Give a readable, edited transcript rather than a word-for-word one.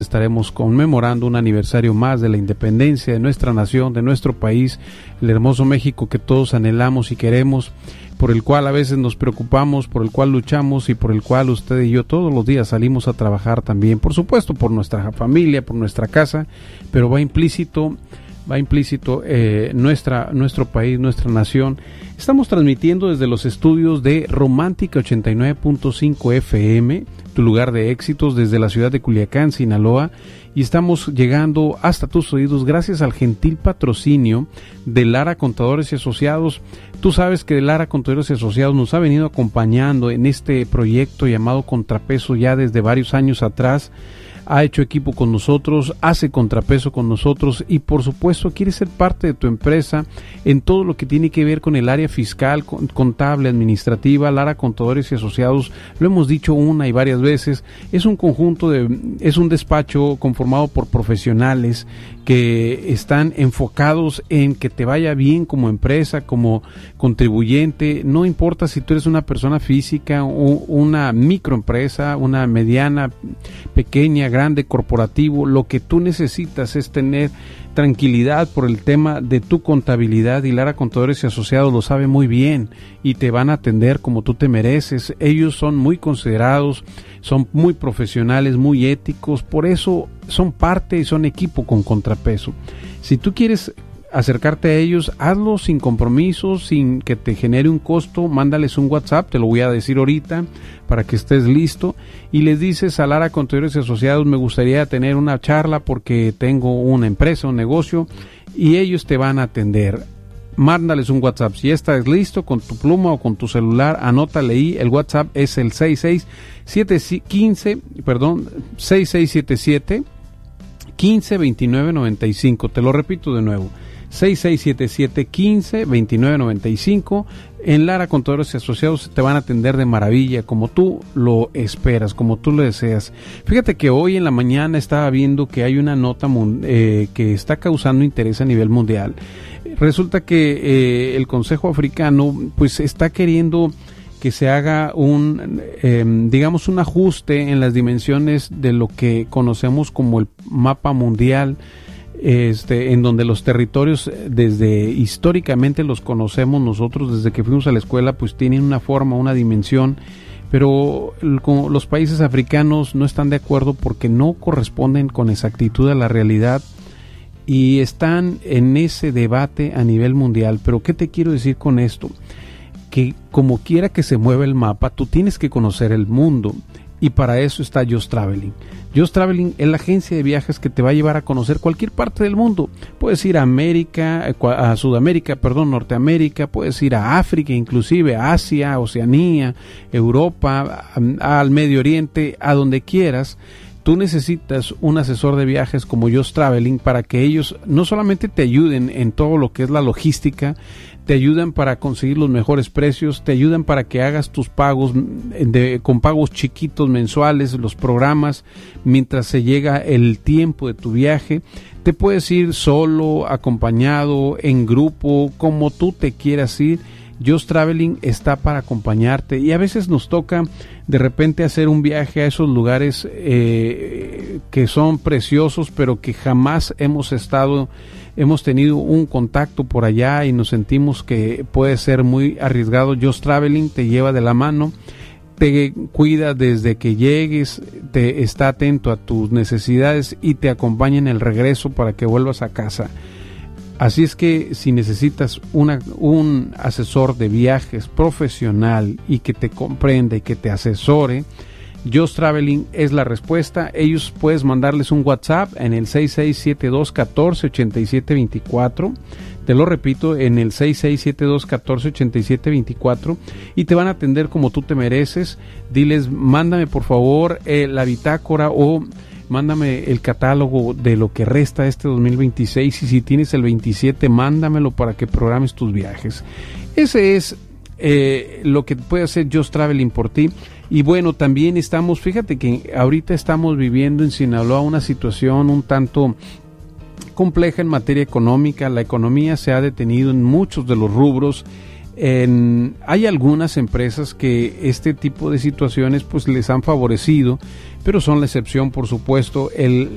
estaremos conmemorando un aniversario más de la independencia de nuestra nación, de nuestro país, el hermoso México que todos anhelamos y queremos, por el cual a veces nos preocupamos, por el cual luchamos y por el cual usted y yo todos los días salimos a trabajar también, por supuesto por nuestra familia, por nuestra casa, pero va implícito nuestro país, nuestra nación. Estamos transmitiendo desde los estudios de Romántica 89.5 FM, tu lugar de éxitos, desde la ciudad de Culiacán, Sinaloa, y estamos llegando hasta tus oídos gracias al gentil patrocinio de Lara Contadores y Asociados. Tú sabes que Lara Contadores y Asociados nos ha venido acompañando en este proyecto llamado Contrapeso ya desde varios años atrás. Ha hecho equipo con nosotros, hace contrapeso con nosotros y por supuesto quiere ser parte de tu empresa en todo lo que tiene que ver con el área fiscal, contable, administrativa. Lara Contadores y Asociados, lo hemos dicho una y varias veces, es un despacho conformado por profesionales que están enfocados en que te vaya bien como empresa, como contribuyente. No importa si tú eres una persona física o una microempresa, una mediana, pequeña, grande, corporativo, lo que tú necesitas es tener tranquilidad por el tema de tu contabilidad, y Lara Contadores y Asociados lo sabe muy bien y te van a atender como tú te mereces. Ellos son muy considerados, son muy profesionales, muy éticos, por eso son parte y son equipo con Contrapeso. Si tú quieres acercarte a ellos, hazlo sin compromiso, sin que te genere un costo. Mándales un WhatsApp, te lo voy a decir ahorita para que estés listo, y les dices a Lara Contadores y Asociados: me gustaría tener una charla porque tengo una empresa, un negocio, y ellos te van a atender. Mándales un WhatsApp. Si estás listo, con tu pluma o con tu celular, anótale ahí. El WhatsApp es el 6677 152995. Te lo repito de nuevo: 6677-15-2995. En Lara Contadores y Asociados te van a atender de maravilla, como tú lo esperas, como tú lo deseas. Fíjate que hoy en la mañana estaba viendo que hay una nota que está causando interés a nivel mundial. Resulta que el Consejo Africano pues está queriendo que se haga un ajuste en las dimensiones de lo que conocemos como el mapa mundial, en donde los territorios desde históricamente los conocemos nosotros desde que fuimos a la escuela, pues tienen una forma, una dimensión, pero los países africanos no están de acuerdo porque no corresponden con exactitud a la realidad y están en ese debate a nivel mundial. Pero ¿qué te quiero decir con esto? Que como quiera que se mueva el mapa, tú tienes que conocer el mundo, y para eso está Just Traveling. Just Traveling es la agencia de viajes que te va a llevar a conocer cualquier parte del mundo. Puedes ir a Sudamérica, Norteamérica, puedes ir a África, inclusive a Asia, Oceanía, Europa, al Medio Oriente, a donde quieras. Tú necesitas un asesor de viajes como Just Traveling para que ellos no solamente te ayuden en todo lo que es la logística, te ayudan para conseguir los mejores precios, te ayudan para que hagas tus pagos con pagos chiquitos mensuales, los programas mientras se llega el tiempo de tu viaje. Te puedes ir solo, acompañado, en grupo, como tú te quieras ir. Just Traveling está para acompañarte, y a veces nos toca de repente hacer un viaje a esos lugares que son preciosos, pero que jamás hemos tenido un contacto por allá y nos sentimos que puede ser muy arriesgado. Just Traveling te lleva de la mano, te cuida desde que llegues, te está atento a tus necesidades y te acompaña en el regreso para que vuelvas a casa. Así es que si necesitas un asesor de viajes profesional y que te comprenda y que te asesore, Just Traveling es la respuesta. Ellos puedes mandarles un WhatsApp en el 6672-148724. Te lo repito, en el 6672-148724, y te van a atender como tú te mereces. Diles: mándame por favor la bitácora o mándame el catálogo de lo que resta este 2026, y si tienes el 27, mándamelo para que programes tus viajes. Ese es lo que puede hacer Just Traveling por ti. Y bueno, también fíjate que ahorita estamos viviendo en Sinaloa una situación un tanto compleja en materia económica. La economía se ha detenido en muchos de los rubros. Hay algunas empresas que este tipo de situaciones pues les han favorecido, pero son la excepción, por supuesto.